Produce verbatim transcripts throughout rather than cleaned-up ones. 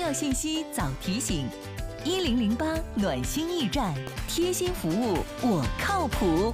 道信息早提醒，一零零八暖心驿站，贴心服务，我靠谱。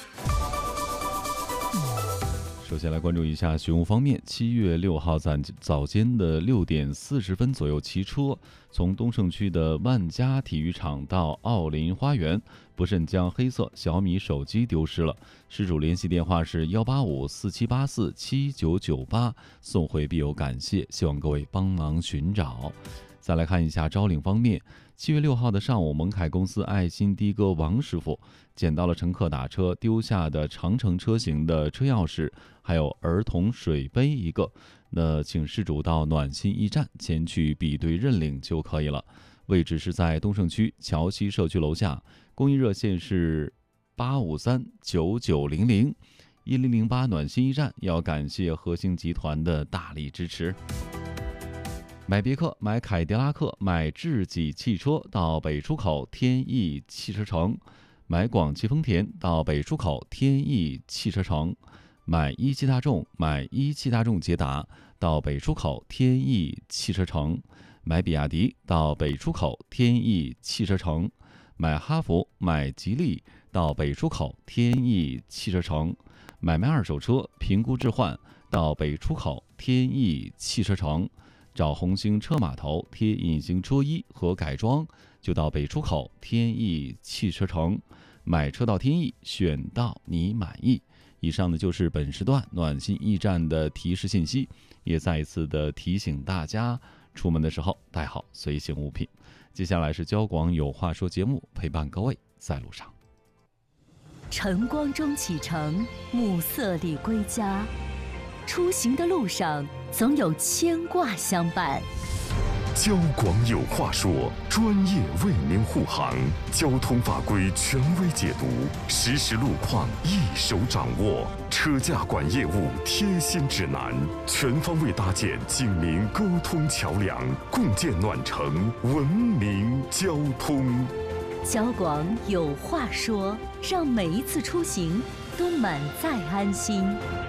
首先来关注一下询务方面，七月六号早早间的六点四十分左右骑车，从东胜区的万家体育场到奥林花园，不慎将黑色小米手机丢失了。失主联系电话是幺八五四七八四七九九八，送回必有感谢，希望各位帮忙寻找。再来看一下招领方面，七月六号的上午，蒙凯公司爱心的哥王师傅捡到了乘客打车丢下的长城车型的车钥匙，还有儿童水杯一个。那请失主到暖心驿站前去比对认领就可以了。位置是在东胜区桥西社区楼下，公益热线是八五三九九零零。一零零八暖心驿站要感谢核心集团的大力支持。买别克、买凯迪拉克、买智己汽车到北出口天翼汽车城，买广汽丰田到北出口天翼汽车城，买一汽大众、买一汽大众捷达到北出口天翼汽车城，买比亚迪到北出口天翼汽车城，买哈弗、买吉利到北出口天翼汽车城，买卖二手车评估置换到北出口天翼汽车城。找红星车码头贴隐形车衣和改装就到北出口天翼汽车城，买车到天翼，选到你满意。以上呢就是本时段暖心驿站的提示信息，也再一次的提醒大家出门的时候带好随行物品。接下来是交广有话说节目，陪伴各位在路上。 晨光中启程，暮色里归家，出行的路上总有牵挂相伴。 交广有话说，专业为您护航，交通法规权威解读，实时路况一手掌握，车驾管业务贴心指南，全方位搭建警民沟通桥梁，共建暖城文明交通。 交广有话说，让每一次出行都满载安心。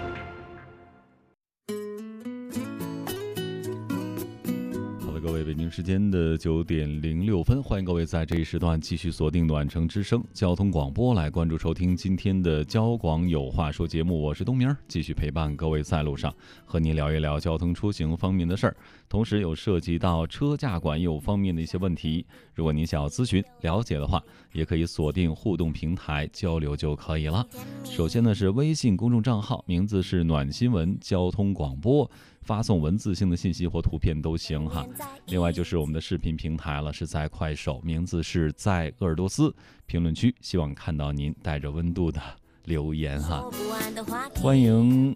各位，北京时间的九点零六分，欢迎各位在这一时段继续锁定暖城之声交通广播，来关注收听今天的交广有话说节目。我是东明，继续陪伴各位在路上，和您聊一聊交通出行方面的事儿，同时有涉及到车驾管业务方面的一些问题。如果您想要咨询了解的话，也可以锁定互动平台交流就可以了。首先呢是微信公众账号，名字是暖新闻交通广播，发送文字性的信息或图片都行哈。另外就是我们的视频平台了，是在快手，名字是在鄂尔多斯，评论区希望看到您带着温度的留言哈。欢迎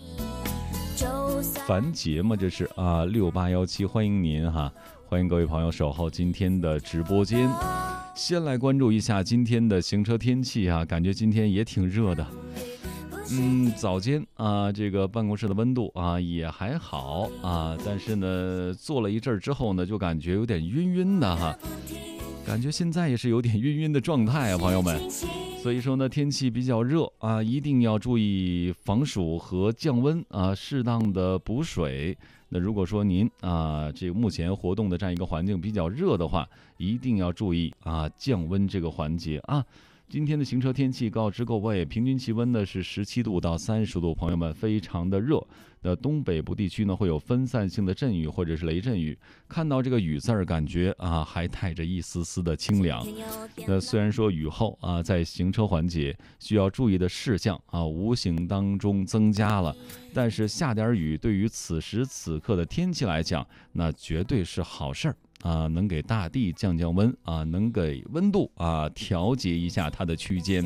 樊杰嘛，这是啊六八一七，欢迎您哈，欢迎各位朋友守候今天的直播间。先来关注一下今天的行车天气啊，感觉今天也挺热的。嗯，早间啊，这个办公室的温度啊也还好啊，但是呢，坐了一阵儿之后呢，就感觉有点晕晕的哈，感觉现在也是有点晕晕的状态啊，朋友们。所以说呢，天气比较热啊，一定要注意防暑和降温啊，适当的补水。那如果说您啊，这个目前活动的这样一个环境比较热的话，一定要注意啊降温这个环节啊。今天的行车天气告知各位，平均气温呢是十七度到三十度，朋友们非常的热。那东北部地区呢会有分散性的阵雨或者是雷阵雨，看到这个雨字儿，感觉啊还带着一丝丝的清凉。那虽然说雨后啊在行车环节需要注意的事项啊无形当中增加了，但是下点雨对于此时此刻的天气来讲，那绝对是好事儿。啊，能给大地降降温啊，能给温度啊调节一下它的区间。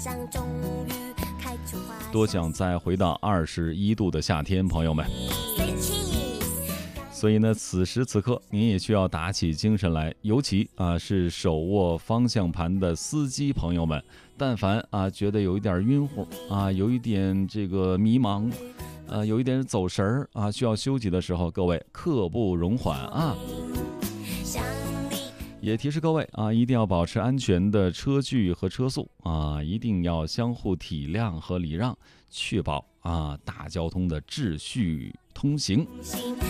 多想再回到二十一度的夏天，朋友们。所以呢，此时此刻您也需要打起精神来，尤其啊是手握方向盘的司机朋友们，但凡啊觉得有一点晕乎啊，有一点这个迷茫，呃，有一点走神儿啊，需要休息的时候，各位刻不容缓啊。也提示各位啊，一定要保持安全的车距和车速啊，一定要相互体谅和礼让，确保啊大交通的秩序通行。